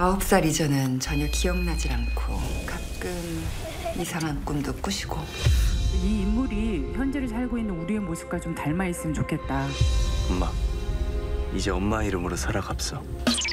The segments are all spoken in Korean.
9살 이전은 전혀 기억나질 않고 가끔 이상한 꿈도 꾸시고. 이 인물이 현재를 살고 있는 우리의 모습과 좀 닮아 있으면 좋겠다. 엄마, 이제 엄마 이름으로 살아갑서.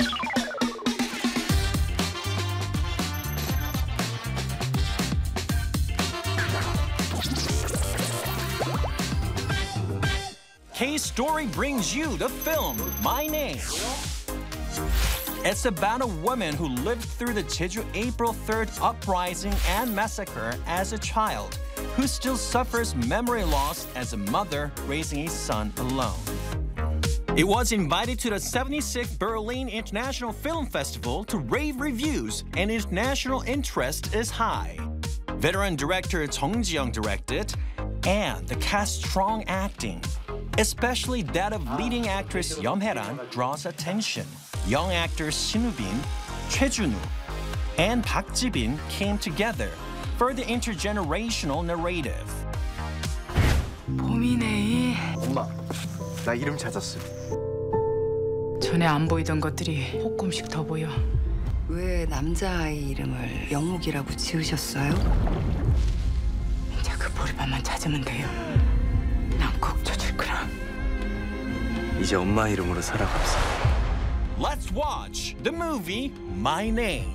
K-Story brings you the film My Name. It's about a woman who lived through the Jeju April 3rd uprising and massacre as a child, who still suffers memory loss as a mother raising a son alone. It was invited to the 76th Berlin International Film Festival to rave reviews, and international interest is high. Veteran director Jung Ji-young directed, and the cast's strong acting, especially that of leading actress Yeom Hae-ran, draws attention. Young actors Shin Woo-bin, Choi Jun-woo, and Park Ji-bin came together for the intergenerational narrative. 봄이네. 엄마, 나 이름 찾았어. 전에 안 보이던 것들이 조금씩 더 보여. 왜 남자아이 이름을 영옥이라고 지으셨어요? 이제 그 보리밥만 찾으면 돼요. 난 꼭 찾을 거라. 이제 엄마 이름으로 살아갑서. Let's watch the movie My Name.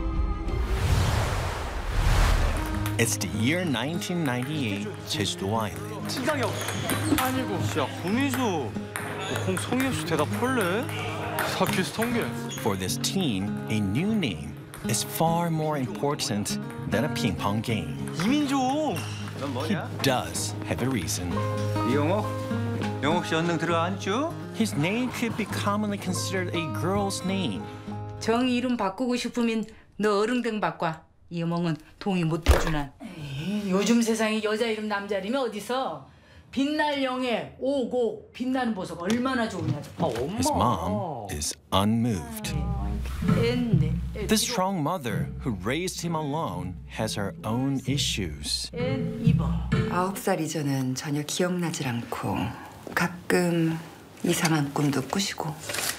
It's the year 1998, Jeju-do Island. 신상혁 아니고 야 고민수 공 성의 없이 대답할래? 다 비슷한 게 For this teen, a new name is far more important than a ping pong game. 이민조 He does have a reason. 이영옥? 영옥 씨 언능 들어앉죠? His name could be commonly considered a girl's name. 정 이름 바꾸고 싶으면 너 어른댕 바꿔. 이 어멍은 동의 못 해주나. 요즘 세상에 여자 이름 남자 이름이 어디서? 빛날 영예, 오고 빛나는 보석 얼마나 좋으냐. His mom is unmoved. The strong mother who raised him alone has her own issues. 9살 이전은 전혀 기억나질 않고 가끔 이상한 꿈도 꾸시고.